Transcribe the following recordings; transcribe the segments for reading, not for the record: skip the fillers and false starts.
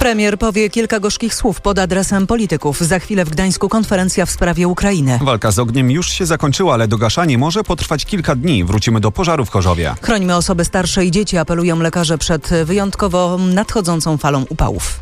Premier powie kilka gorzkich słów pod adresem polityków. Za chwilę w Gdańsku konferencja w sprawie Ukrainy. Walka z ogniem już się zakończyła, ale dogaszanie może potrwać kilka dni. Wrócimy do pożaru w Chorzowie. Chrońmy osoby starsze i dzieci, apelują lekarze przed wyjątkowo nadchodzącą falą upałów.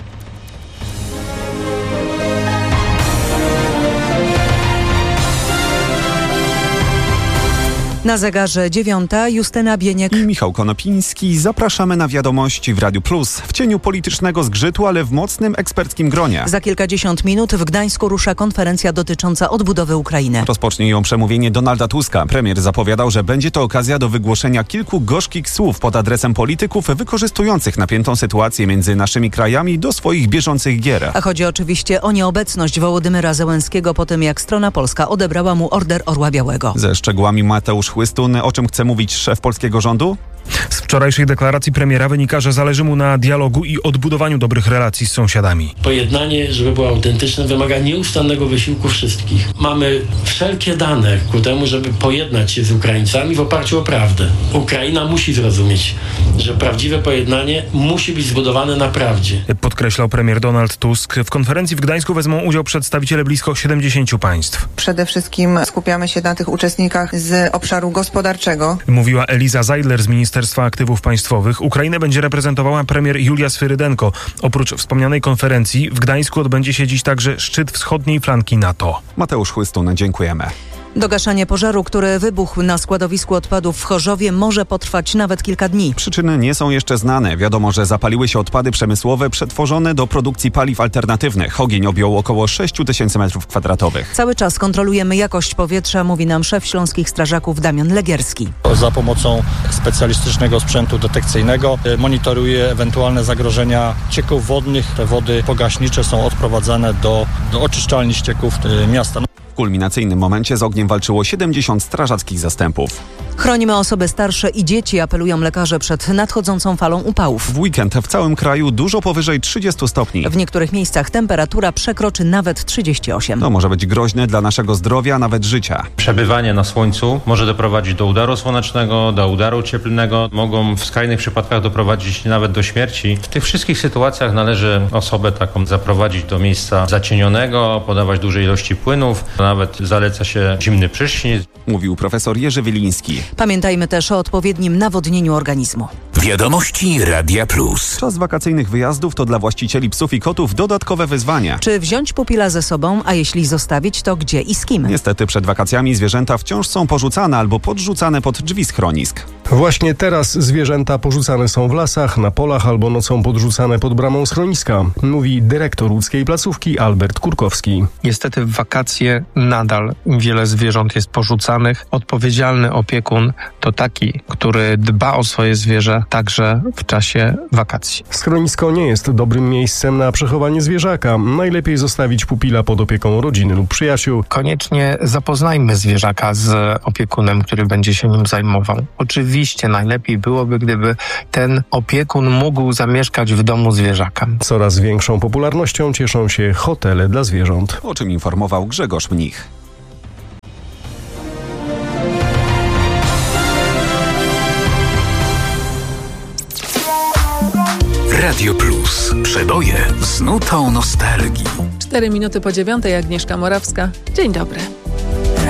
Na zegarze 9, Justyna Bieniek i Michał Konopiński. Zapraszamy na wiadomości w Radiu Plus. W cieniu politycznego zgrzytu, ale w mocnym eksperckim gronie. Za kilkadziesiąt minut w Gdańsku rusza konferencja dotycząca odbudowy Ukrainy. Rozpocznie ją przemówienie Donalda Tuska. Premier zapowiadał, że będzie to okazja do wygłoszenia kilku gorzkich słów pod adresem polityków wykorzystujących napiętą sytuację między naszymi krajami do swoich bieżących gier. A chodzi oczywiście o nieobecność Wołodymyra Zełenskiego po tym, jak strona polska odebrała mu order Orła Białego. Ze szczegółami Mateusz Chłystun. O czym chce mówić szef polskiego rządu? Z wczorajszej deklaracji premiera wynika, że zależy mu na dialogu i odbudowaniu dobrych relacji z sąsiadami. Pojednanie, żeby było autentyczne, wymaga nieustannego wysiłku wszystkich. Mamy wszelkie dane ku temu, żeby pojednać się z Ukraińcami w oparciu o prawdę. Ukraina musi zrozumieć, że prawdziwe pojednanie musi być zbudowane na prawdzie. Podkreślał premier Donald Tusk. W konferencji w Gdańsku wezmą udział przedstawiciele blisko 70 państw. Przede wszystkim skupiamy się na tych uczestnikach z obszaru gospodarczego. Mówiła Eliza Zeidler z Ministerstwa Aktywów Państwowych. Ukrainę będzie reprezentowała premier Julia Swyrydenko. Oprócz wspomnianej konferencji w Gdańsku odbędzie się dziś także szczyt wschodniej flanki NATO. Mateusz Chłystun, dziękujemy. Dogaszanie pożaru, który wybuchł na składowisku odpadów w Chorzowie, może potrwać nawet kilka dni. Przyczyny nie są jeszcze znane. Wiadomo, że zapaliły się odpady przemysłowe przetworzone do produkcji paliw alternatywnych. Ogień objął około 6 tysięcy m2. Cały czas kontrolujemy jakość powietrza, mówi nam szef Śląskich Strażaków Damian Legierski. Za pomocą specjalistycznego sprzętu detekcyjnego monitoruje ewentualne zagrożenia cieków wodnych. Te wody pogaśnicze są odprowadzane do oczyszczalni ścieków miasta. W kulminacyjnym momencie z ogniem walczyło 70 strażackich zastępów. Chronimy osoby starsze i dzieci, apelują lekarze przed nadchodzącą falą upałów. W weekend w całym kraju dużo powyżej 30 stopni. W niektórych miejscach temperatura przekroczy nawet 38. To może być groźne dla naszego zdrowia, nawet życia. Przebywanie na słońcu może doprowadzić do udaru słonecznego, do udaru cieplnego. Mogą w skrajnych przypadkach doprowadzić nawet do śmierci. W tych wszystkich sytuacjach należy osobę taką zaprowadzić do miejsca zacienionego, podawać duże ilości płynów. Nawet zaleca się zimny prysznic. Mówił profesor Jerzy Wyliński. Pamiętajmy też o odpowiednim nawodnieniu organizmu. Wiadomości Radia Plus. Czas wakacyjnych wyjazdów to dla właścicieli psów i kotów dodatkowe wyzwania. Czy wziąć pupila ze sobą, a jeśli zostawić, to gdzie i z kim? Niestety przed wakacjami zwierzęta wciąż są porzucane albo podrzucane pod drzwi schronisk. Właśnie teraz zwierzęta porzucane są w lasach, na polach albo nocą podrzucane pod bramą schroniska, mówi dyrektor łódzkiej placówki Albert Kurkowski. Niestety w wakacje nadal wiele zwierząt jest porzucanych. Odpowiedzialny opiekun to taki, który dba o swoje zwierzę także w czasie wakacji. Schronisko nie jest dobrym miejscem na przechowanie zwierzaka. Najlepiej zostawić pupila pod opieką rodziny lub przyjaciół. Koniecznie zapoznajmy zwierzaka z opiekunem, który będzie się nim zajmował. Oczywiście najlepiej byłoby, gdyby ten opiekun mógł zamieszkać w domu zwierzaka. Coraz większą popularnością cieszą się hotele dla zwierząt. O czym informował Grzegorz Mnich. Radio Plus. Przeboje z nutą nostalgii. 4 minuty po 9:00, Agnieszka Morawska. Dzień dobry.